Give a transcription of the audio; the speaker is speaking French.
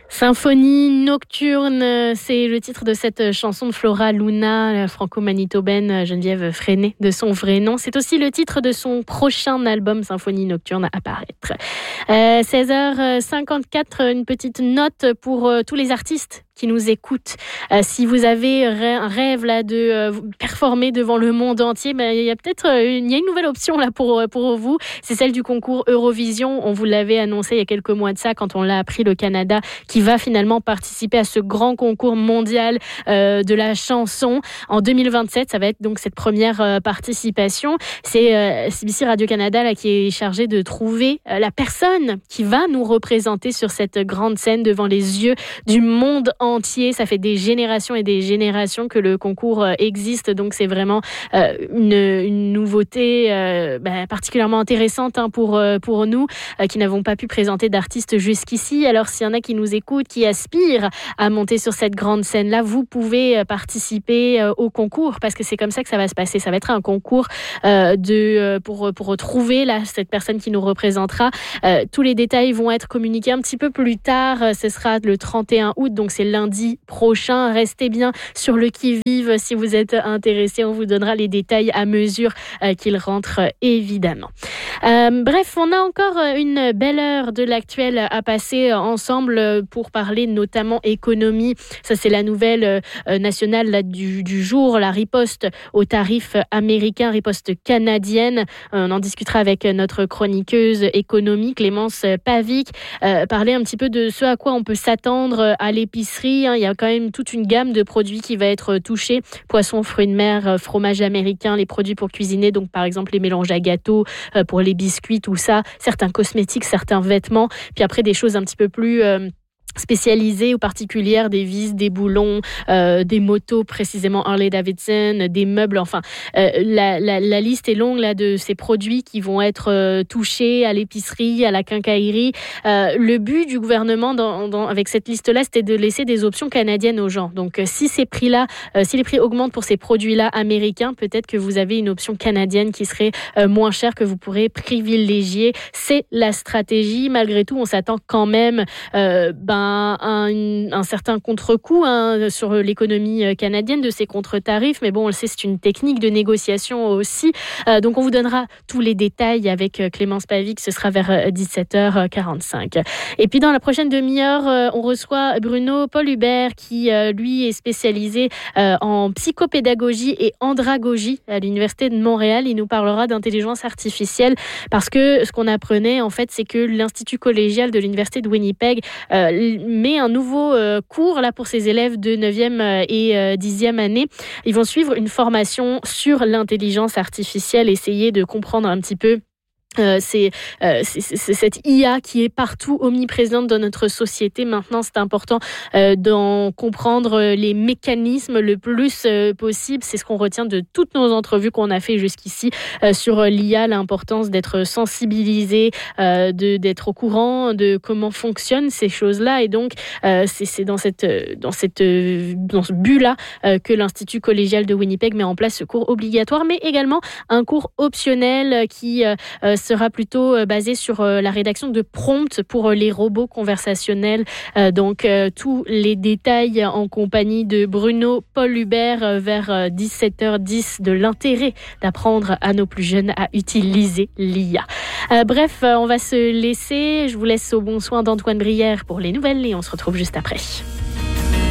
Symphonie nocturne, c'est le titre de cette chanson de Flora Luna, la franco-manitobaine Geneviève Freinet de son vrai nom. C'est aussi le titre de son prochain album Symphonie nocturne à paraître. 16h54, une petite note pour tous les artistes qui nous écoutent. Si vous avez un rêve là de performer devant le monde entier, il y a peut-être il y a une nouvelle option là pour vous. C'est celle du concours Eurovision. On vous l'avait annoncé il y a quelques mois de ça quand on l'a appris, le Canada qui va finalement participer à ce grand concours mondial de la chanson en 2027. Ça va être donc cette première participation. C'est CBC Radio-Canada là qui est chargé de trouver la personne qui va nous représenter sur cette grande scène devant les yeux du monde entier. Ça fait des générations et des générations que le concours existe, donc c'est vraiment une nouveauté particulièrement intéressante pour nous qui n'avons pas pu présenter d'artistes jusqu'ici. Alors s'il y en a qui nous écoutent, qui aspirent à monter sur cette grande scène-là, vous pouvez participer au concours parce que c'est comme ça que ça va se passer. Ça va être un concours pour trouver là, cette personne qui nous représentera. Tous les détails vont être communiqués un petit peu plus tard. Ce sera le 31 août, donc c'est lundi prochain. Restez bien sur le qui-vive si vous êtes intéressé. On vous donnera les détails à mesure qu'ils rentrent, évidemment. Bref, on a encore une belle heure de l'actuel à passer ensemble pour parler notamment économie. Ça, c'est la nouvelle nationale là, du jour, la riposte aux tarifs américains, riposte canadienne. On en discutera avec notre chroniqueuse économie, Clémence Pavic, parler un petit peu de ce à quoi on peut s'attendre à l'épicerie. Il y a quand même toute une gamme de produits qui va être touchée. Poissons, fruits de mer, fromage américain, les produits pour cuisiner, donc par exemple les mélanges à gâteaux, pour les biscuits, tout ça, certains cosmétiques, certains vêtements, puis après des choses un petit peu plus spécialisées ou particulières, des vis, des boulons, des motos, précisément Harley-Davidson, des meubles, enfin la liste est longue là de ces produits qui vont être touchés à l'épicerie, à la quincaillerie. Le but du gouvernement avec cette liste-là, c'était de laisser des options canadiennes aux gens. Donc si ces prix-là, si les prix augmentent pour ces produits-là américains, peut-être que vous avez une option canadienne qui serait moins chère que vous pourrez privilégier. C'est la stratégie. Malgré tout, on s'attend quand même un certain contre-coup sur l'économie canadienne de ces contre-tarifs, mais bon, on le sait, c'est une technique de négociation aussi. Donc on vous donnera tous les détails avec Clémence Pavic, ce sera vers 17h45. Et puis dans la prochaine demi-heure, on reçoit Bruno Paul Hubert qui lui est spécialisé en psychopédagogie et andragogie à l'Université de Montréal. Il nous parlera d'intelligence artificielle parce que ce qu'on apprenait en fait, c'est que l'Institut collégial de l'Université de Winnipeg met un nouveau cours là pour ses élèves de 9e et 10e année. Ils vont suivre une formation sur l'intelligence artificielle, essayer de comprendre un petit peu c'est cette IA qui est partout omniprésente dans notre société. Maintenant, c'est important d'en comprendre les mécanismes le plus possible. C'est ce qu'on retient de toutes nos entrevues qu'on a fait jusqu'ici sur l'IA, l'importance d'être sensibilisé, d'être au courant de comment fonctionnent ces choses-là. Et donc, c'est dans ce but-là que l'Institut collégial de Winnipeg met en place ce cours obligatoire, mais également un cours optionnel qui sera plutôt basé sur la rédaction de prompts pour les robots conversationnels. Donc, tous les détails en compagnie de Bruno Paul Hubert vers 17h10 de l'intérêt d'apprendre à nos plus jeunes à utiliser l'IA. Bref, on va se laisser. Je vous laisse au bon soin d'Antoine Brière pour les nouvelles et on se retrouve juste après.